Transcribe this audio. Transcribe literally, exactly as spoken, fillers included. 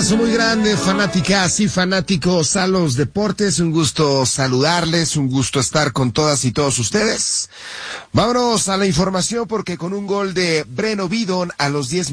abrazo muy grande, fanáticas y fanáticos a los deportes. Un gusto saludarles, un gusto estar con todas y todos ustedes. Vámonos a la información porque con un gol de Breno Bidon a los diez